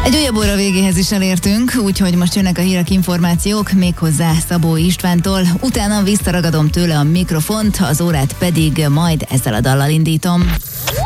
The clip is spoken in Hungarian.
Egy újabb óra végéhez is elértünk, úgyhogy most jönnek a hírek, információk, méghozzá Szabó Istvántól. Utána visszaragadom tőle a mikrofont, az órát pedig majd ezzel a dallal indítom.